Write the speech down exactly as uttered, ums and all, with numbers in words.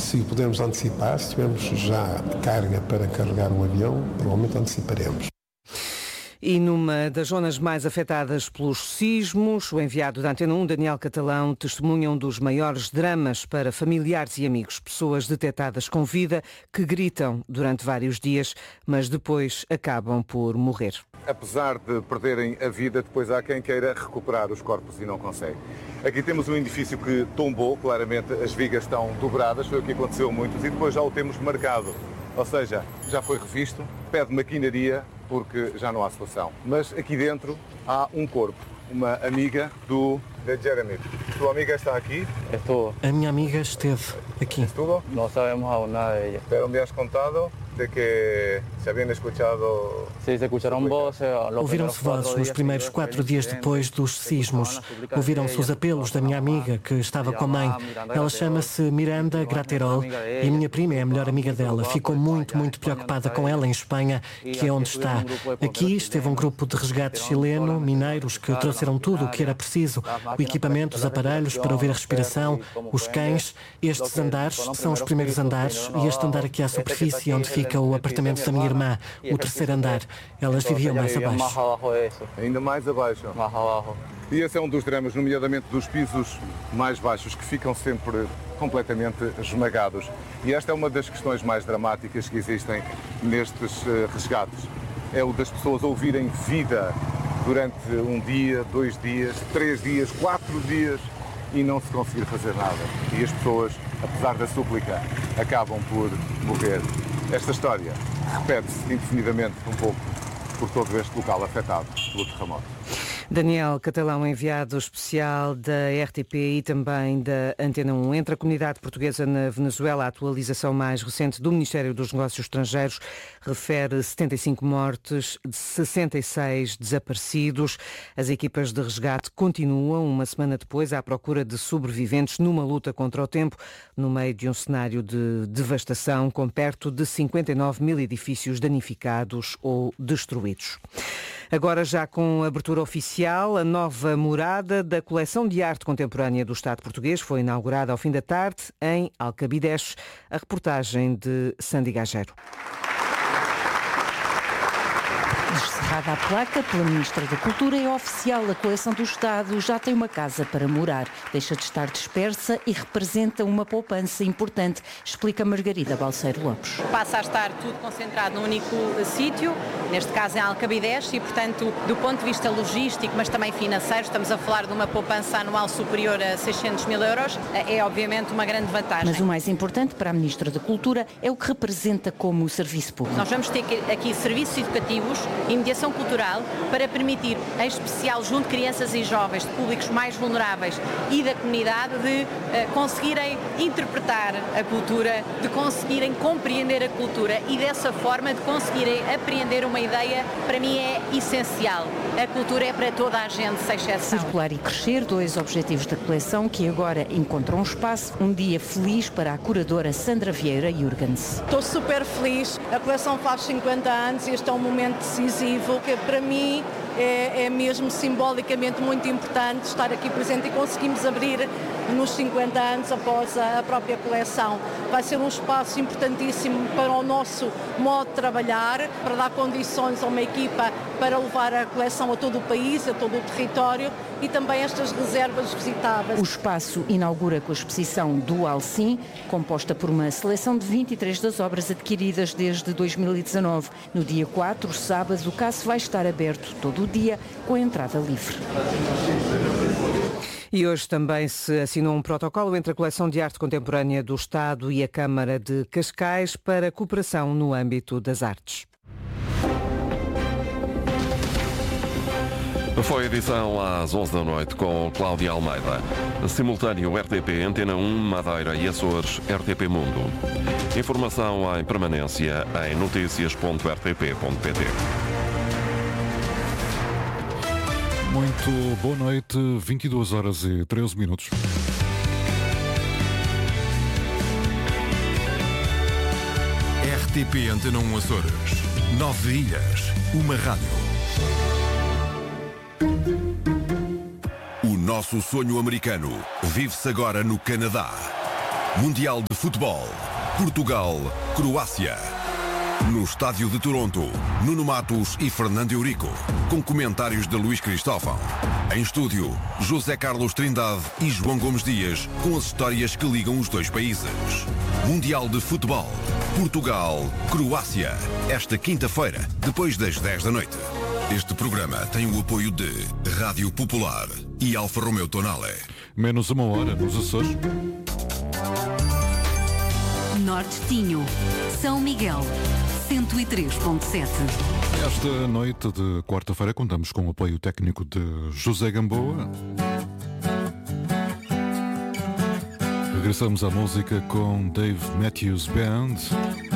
Se pudermos antecipar, se tivermos já carga para carregar o avião, provavelmente anteciparemos. E numa das zonas mais afetadas pelos sismos, o enviado da Antena um, Daniel Catalão, testemunha um dos maiores dramas para familiares e amigos. Pessoas detectadas com vida que gritam durante vários dias, mas depois acabam por morrer. Apesar de perderem a vida, depois há quem queira recuperar os corpos e não consegue. Aqui temos um edifício que tombou, claramente as vigas estão dobradas, foi o que aconteceu a muitos, e depois já o temos marcado. Ou seja, já foi revisto, pede maquinaria, porque já não há solução. Mas aqui dentro há um corpo, uma amiga do de Jeremy. Tua amiga está aqui? Estou. A minha amiga esteve aqui. Estuvo? Não sabemos aún nada de ella. Pero me has contado de que se habían escuchado... Sí, se escucharon voces. Ouviram-se vozes nos primeiros quatro dias depois dos sismos. Ouviram-se os apelos da minha amiga, que estava com a mãe. Ela chama-se Miranda Graterol e a minha prima é a melhor amiga dela. Ficou muito, muito preocupada com ela em Espanha, que é onde está. Aqui esteve um grupo de resgate chileno, mineiros, que trouxeram tudo o que era preciso. O equipamento, os aparelhos para ouvir a respiração, os cães. Estes andares são os primeiros andares e este andar aqui à superfície, onde fica o apartamento da minha irmã, o terceiro andar. Elas viviam mais abaixo. Ainda mais abaixo. E esse é um dos dramas, nomeadamente dos pisos mais baixos, que ficam sempre completamente esmagados. E esta é uma das questões mais dramáticas que existem nestes resgates. É o das pessoas ouvirem vida durante um dia, dois dias, três dias, quatro dias e não se conseguir fazer nada. E as pessoas, apesar da súplica, acabam por morrer. Esta história repete-se indefinidamente um pouco por todo este local afetado pelo terremoto. Daniel Catalão, enviado especial da R T P e também da Antena um. Entre a comunidade portuguesa na Venezuela, a atualização mais recente do Ministério dos Negócios Estrangeiros refere setenta e cinco mortes, sessenta e seis desaparecidos. As equipas de resgate continuam, uma semana depois, à procura de sobreviventes numa luta contra o tempo, no meio de um cenário de devastação, com perto de cinquenta e nove mil edifícios danificados ou destruídos. Agora, já com abertura oficial, a nova morada da coleção de arte contemporânea do Estado português foi inaugurada ao fim da tarde em Alcabidez. A reportagem de Sandy Gageiro. Descerrada a placa pela Ministra da Cultura, é oficial. A coleção do Estado já tem uma casa para morar. Deixa de estar dispersa e representa uma poupança importante, explica Margarida Balseiro Lopes. Passa a estar tudo concentrado num único sítio, neste caso em Alcabidez, e, portanto, do ponto de vista logístico, mas também financeiro, estamos a falar de uma poupança anual superior a seiscentos mil euros. É, obviamente, uma grande vantagem. Mas o mais importante para a Ministra da Cultura é o que representa como serviço público. Nós vamos ter aqui serviços educativos e mediação cultural para permitir, em especial junto de crianças e jovens, de públicos mais vulneráveis e da comunidade, de uh, conseguirem interpretar a cultura, de conseguirem compreender a cultura e dessa forma de conseguirem apreender uma ideia, para mim é essencial. A cultura é para toda a gente, sem exceção. Circular e crescer, dois objetivos da coleção que agora encontram espaço. Um dia feliz para a curadora Sandra Vieira Jurgens. Estou super feliz. A coleção faz cinquenta anos e este é um momento decisivo que para mim é, é mesmo simbolicamente muito importante estar aqui presente e conseguimos abrir nos cinquenta anos após a, a própria coleção. Vai ser um espaço importantíssimo para o nosso modo de trabalhar, para dar condições a uma equipa para levar a coleção a todo o país, a todo o território e também estas reservas visitáveis. O espaço inaugura com a exposição do Alcim, composta por uma seleção de vinte e três das obras adquiridas desde dois mil e dezanove. No dia quatro, sábado, o caso vai estar aberto todo o dia, com a entrada livre. E hoje também se assinou um protocolo entre a Coleção de Arte Contemporânea do Estado e a Câmara de Cascais para cooperação no âmbito das artes. Foi a edição às onze da noite com Cláudia Almeida. Simultâneo R T P, Antena um, Madeira e Açores, R T P Mundo. Informação em permanência em notícias ponto r t p ponto p t. Muito boa noite, vinte e duas horas e treze minutos. R T P Antena um Açores. Nove ilhas, uma rádio. O nosso sonho americano vive-se agora no Canadá. Mundial de Futebol. Portugal, Croácia. No estádio de Toronto, Nuno Matos e Fernando Eurico, com comentários de Luís Cristóvão. Em estúdio, José Carlos Trindade e João Gomes Dias, com as histórias que ligam os dois países. Mundial de Futebol. Portugal, Croácia. Esta quinta-feira, depois das dez da noite. Este programa tem o apoio de Rádio Popular e Alfa Romeo Tonale. Menos uma hora nos Açores. Norte Tinho, São Miguel, cento e três ponto sete. Esta noite de quarta-feira contamos com o apoio técnico de José Gamboa. Regressamos à música com Dave Matthews Band.